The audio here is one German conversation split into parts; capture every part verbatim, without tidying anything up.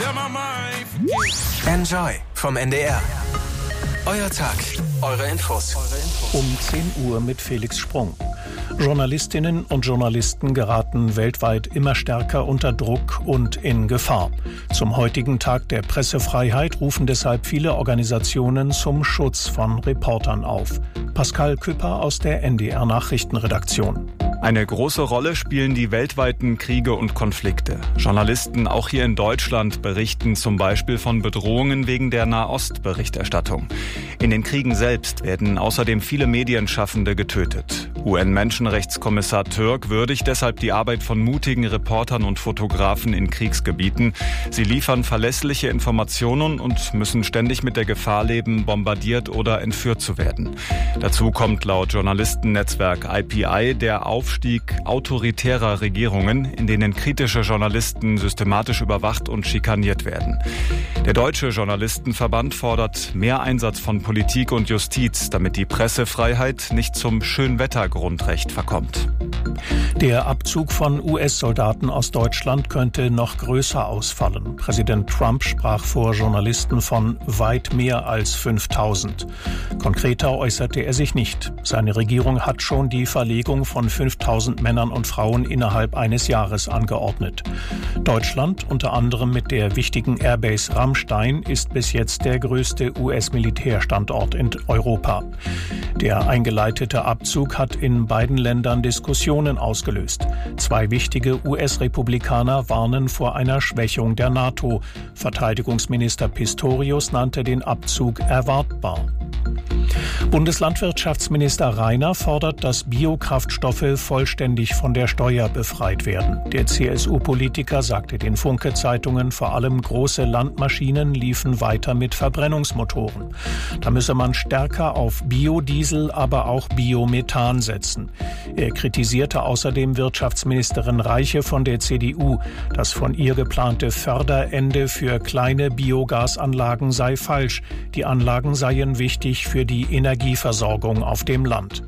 Enjoy vom N D R. Euer Tag, eure Infos. Um zehn Uhr mit Felix Sprung. Journalistinnen und Journalisten geraten weltweit immer stärker unter Druck und in Gefahr. Zum heutigen Tag der Pressefreiheit rufen deshalb viele Organisationen zum Schutz von Reportern auf. Pascal Küpper aus der N D R Nachrichtenredaktion. Eine große Rolle spielen die weltweiten Kriege und Konflikte. Journalisten auch hier in Deutschland berichten zum Beispiel von Bedrohungen wegen der Nahost-Berichterstattung. In den Kriegen selbst werden außerdem viele Medienschaffende getötet. U N-Menschenrechtskommissar Türk würdigt deshalb die Arbeit von mutigen Reportern und Fotografen in Kriegsgebieten. Sie liefern verlässliche Informationen und müssen ständig mit der Gefahr leben, bombardiert oder entführt zu werden. Dazu kommt laut Journalistennetzwerk I P I der Aufstieg autoritärer Regierungen, in denen kritische Journalisten systematisch überwacht und schikaniert werden. Der Deutsche Journalistenverband fordert mehr Einsatz von Politik und Justiz, damit die Pressefreiheit nicht zum Schönwettergrundrecht verkommt. Der Abzug von U S-Soldaten aus Deutschland könnte noch größer ausfallen. Präsident Trump sprach vor Journalisten von weit mehr als fünftausend. Konkreter äußerte er sich nicht. Seine Regierung hat schon die Verlegung von fünftausend Männern und Frauen innerhalb eines Jahres angeordnet. Deutschland, unter anderem mit der wichtigen Airbase Ramstein, ist bis jetzt der größte U S-Militärstandort in Europa. Der eingeleitete Abzug hat in beiden Ländern Diskussionen ausgelöst. Zwei wichtige U S-Republikaner warnen vor einer Schwächung der NATO. Verteidigungsminister Pistorius nannte den Abzug erwartbar. Bundeslandwirtschaftsminister Rainer fordert, dass Biokraftstoffe vollständig von der Steuer befreit werden. Der C S U-Politiker sagte den Funke-Zeitungen, vor allem große Landmaschinen liefen weiter mit Verbrennungsmotoren. Da müsse man stärker auf Biodiesel, aber auch Biomethan setzen. Er kritisierte außerdem Wirtschaftsministerin Reiche von der C D U. Das von ihr geplante Förderende für kleine Biogasanlagen sei falsch. Die Anlagen seien wichtig für die Energieversorgung auf dem Land.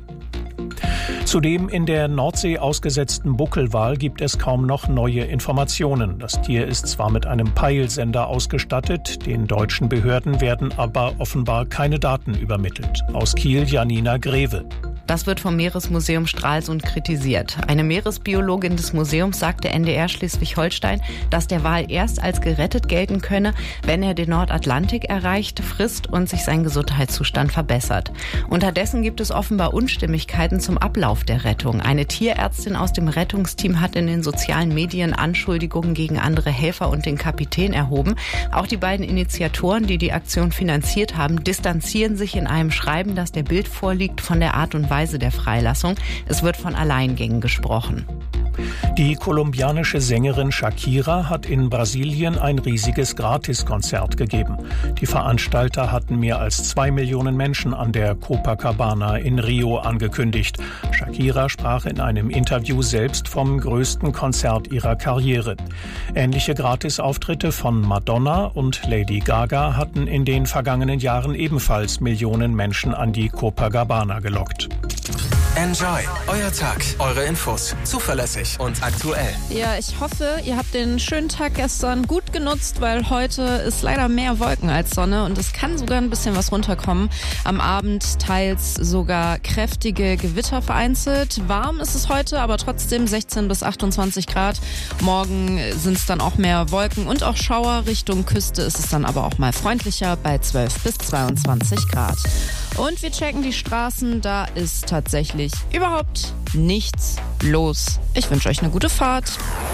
Zu dem in der Nordsee ausgesetzten Buckelwal gibt es kaum noch neue Informationen. Das Tier ist zwar mit einem Peilsender ausgestattet, den deutschen Behörden werden aber offenbar keine Daten übermittelt. Aus Kiel Janina Greve. Das wird vom Meeresmuseum Stralsund kritisiert. Eine Meeresbiologin des Museums sagte N D R Schleswig-Holstein, dass der Wal erst als gerettet gelten könne, wenn er den Nordatlantik erreicht, frisst und sich sein Gesundheitszustand verbessert. Unterdessen gibt es offenbar Unstimmigkeiten zum Ablauf der Rettung. Eine Tierärztin aus dem Rettungsteam hat in den sozialen Medien Anschuldigungen gegen andere Helfer und den Kapitän erhoben. Auch die beiden Initiatoren, die die Aktion finanziert haben, distanzieren sich in einem Schreiben, das der Bild vorliegt, von der Art und Weise der Freilassung. Es wird von Alleingängen gesprochen. Die kolumbianische Sängerin Shakira hat in Brasilien ein riesiges Gratiskonzert gegeben. Die Veranstalter hatten mehr als zwei Millionen Menschen an der Copacabana in Rio angekündigt. Shakira sprach in einem Interview selbst vom größten Konzert ihrer Karriere. Ähnliche Gratisauftritte von Madonna und Lady Gaga hatten in den vergangenen Jahren ebenfalls Millionen Menschen an die Copacabana gelockt. Enjoy, euer Tag, eure Infos, zuverlässig und aktuell. Ja, ich hoffe, ihr habt den schönen Tag gestern gut genutzt, weil heute ist leider mehr Wolken als Sonne und es kann sogar ein bisschen was runterkommen. Am Abend teils sogar kräftige Gewitter vereinzelt. Warm ist es heute, aber trotzdem sechzehn bis achtundzwanzig Grad. Morgen sind es dann auch mehr Wolken und auch Schauer. Richtung Küste ist es dann aber auch mal freundlicher bei zwölf bis zweiundzwanzig Grad. Und wir checken die Straßen, da ist tatsächlich überhaupt nichts los. Ich wünsche euch eine gute Fahrt.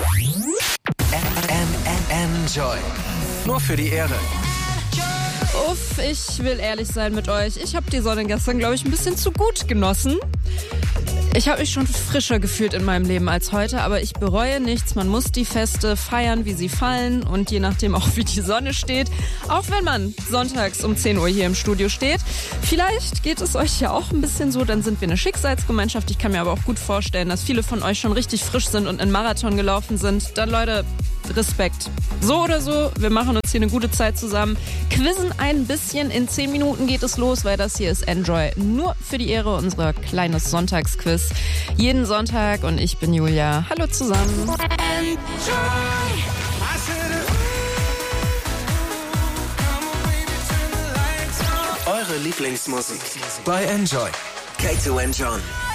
Enjoy. Nur für die Ehre. Uff, ich will ehrlich sein mit euch. Ich habe die Sonne gestern, glaube ich, ein bisschen zu gut genossen. Ich habe mich schon frischer gefühlt in meinem Leben als heute, aber ich bereue nichts. Man muss die Feste feiern, wie sie fallen und je nachdem auch, wie die Sonne steht. Auch wenn man sonntags um zehn Uhr hier im Studio steht. Vielleicht geht es euch ja auch ein bisschen so, dann sind wir eine Schicksalsgemeinschaft. Ich kann mir aber auch gut vorstellen, dass viele von euch schon richtig frisch sind und in Marathon gelaufen sind. Dann, Leute, Respekt. So oder so, wir machen uns hier eine gute Zeit zusammen. Quizzen ein bisschen. In zehn Minuten geht es los, weil das hier ist Enjoy. Nur für die Ehre unser kleines Sonntagsquiz. Jeden Sonntag und ich bin Julia. Hallo zusammen. Enjoy. Lieblingsmusik bei Enjoy. K zwei N John.